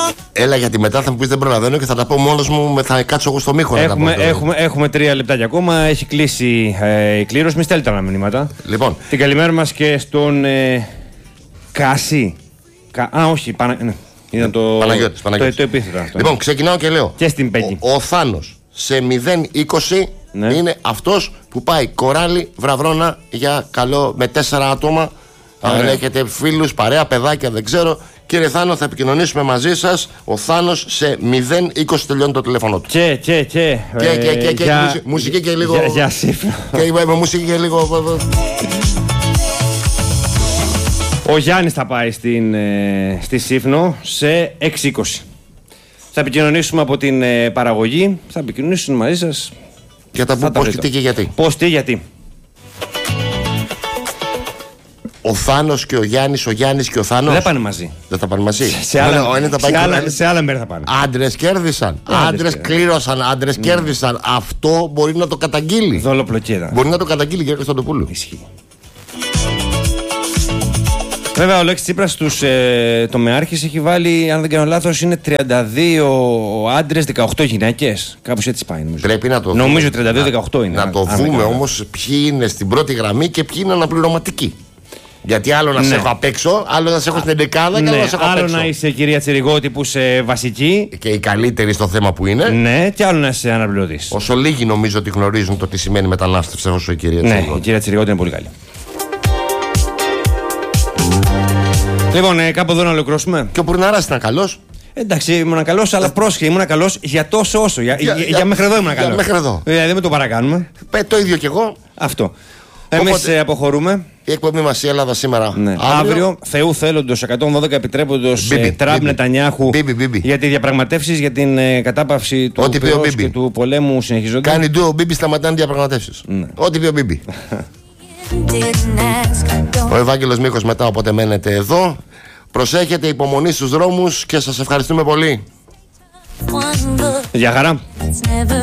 Έλα, γιατί μετά θα μου πεις δεν προλαβαίνω και θα τα πω μόνος μου. Θα κάτσω εγώ στο μήχο. Έχουμε 3 λεπτάκια ακόμα. Έχει κλείσει η κλήρωση. Μη στέλνετε τα μηνύματα. Λοιπόν. Την καλημέρα μας και στον Κάση. Όχι. Ήταν το επίθετο αυτό. Λοιπόν, ξεκινάω και λέω. Και στην Πέγγι. Ο Θάνος σε 0-20 είναι αυτός που πάει κοράλι Βραβρώνα για καλό με 4 άτομα. Αν έχετε φίλους, παρέα, παιδάκια, δεν ξέρω. Κύριε Θάνο, θα επικοινωνήσουμε μαζί σας. Ο Θάνος σε 0-20 τελειώνει το τηλέφωνο του. Και μουσική και λίγο. Για σύμφωνο. Και μουσική και λίγο. Ο Γιάννης θα πάει στη Σύφνο σε 6-20. Θα επικοινωνήσουμε από την παραγωγή. Θα επικοινωνήσουμε μαζί σας. Για τα πώς και τι και γιατί. Πώς, τι, γιατί. Ο Θάνος και ο Γιάννης και ο Θάνος. Δεν πάνε μαζί. Δεν θα πάνε μαζί. Σε άλλα μέρη θα πάνε. Άντρες κέρδισαν. Άντρες κλήρωσαν. Άντρες κέρδισαν. Αυτό μπορεί να το καταγγείλει. Δολοπλοκίδα. Μπορεί να το καταγγείλει κύριε Κωνσταντοπούλου. Ισχύει. Βέβαια, ο Αλέξης Τσίπρας στους τομεάρχες έχει βάλει, αν δεν κάνω λάθος, είναι 32 άντρες, 18 γυναίκες. Κάπως έτσι πάει, νομίζω. Πρέπει να το δούμε. Νομίζω 32-18 είναι. Να το δούμε όμως ποιοι είναι στην πρώτη γραμμή και ποιοι είναι αναπληρωματικοί. Γιατί άλλο να σε έχω απ' έξω, άλλο να σε έχω στην εντεκάδα και άλλο να σε έχω απ' έξω. Άλλο να είσαι κυρία Τσιριγώτη που είσαι βασική. Και η καλύτερη στο θέμα που είναι. Ναι, και άλλο να είσαι αναπληρωτής. Όσο λίγοι νομίζω ότι γνωρίζουν το τι σημαίνει μετανάστευση, όσο η κυρία Τσιριγώτη. Ναι, η κυρία Τσιριγώτη είναι πολύ καλή. Λοιπόν, κάπου εδώ να ολοκληρώσουμε. Και ο Πουρναράς ήταν καλός. Εντάξει, ήμουν καλός, αλλά πρόσχε, ήμουν καλός για τόσο όσο. Για μέχρι εδώ ήμουν καλός. Μέχρι εδώ. Δηλαδή δεν με το παρακάνουμε. Το ίδιο κι εγώ. Αυτό. Εμείς αποχωρούμε. Η εκπομπή μας η Ελλάδα σήμερα. Ναι. Αύριο, Θεού θέλοντος, 112 επιτρέποντος, Τραμπ Νετανιάχου για τις διαπραγματεύσεις για την κατάπαυση του πυρός και του πολέμου συνεχίζονται. Κάνει ντου ο Μπίμπι, σταματάνε διαπραγματεύσεις. Ναι. Ό,τι πει ο Μπίμπι. Ο Ευάγγελος Μίχος μετά, οπότε μένετε εδώ. Προσέχετε, υπομονή στους δρόμους και σας ευχαριστούμε πολύ. Γεια χαρά.